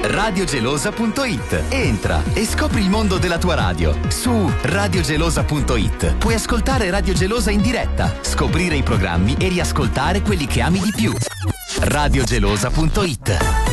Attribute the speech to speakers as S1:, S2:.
S1: radiogelosa.it. Entra e scopri il mondo della tua radio. Su radiogelosa.it puoi ascoltare Radio Gelosa in diretta, scoprire i programmi e riascoltare quelli che ami di più. radiogelosa.it.